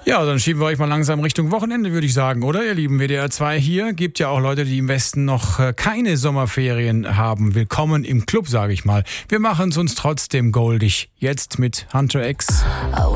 Ja, dann schieben wir euch mal langsam Richtung Wochenende, würde ich sagen, oder ihr lieben WDR 2 hier. Gibt ja auch Leute, die im Westen noch keine Sommerferien haben. Willkommen im Club, sage ich mal. Wir machen es uns trotzdem goldig. Jetzt mit Hunter X.